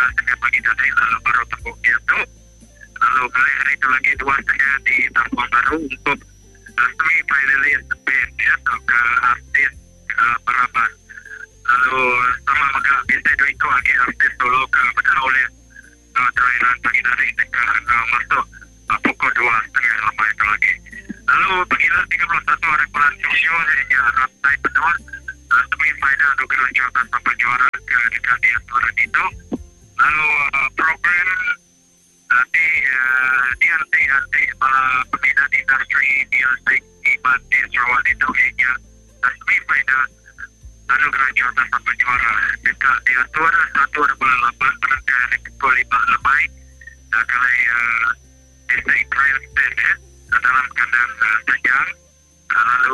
setengah pagi tadi, lalu baru tembok jatuh. Lalu kali hari itu lagi 2 setengah di Tampuan Baru untuk semi-finalis band ya, atau ke artis Balaban. Lalu sama maka bisa itu lagi artis solo ke Betul oleh terairan pagi tadi dengan masuk pukul 2 setengah lepas itu lagi. Lalu bagilah 31 hari bulan Juni hingga rantai penuh semi-final Nugra Jota sampai juara ke Dekadian Suara Dito. Lalu program di para peminat industri music di Banten Sarawak itu hingga semi-final Anugerah Jota sampai juara dekat dia suara 1 bulan 8 berangkat dari pukul 5 lebih kali district trial stand dalam keadaan sejam. Lalu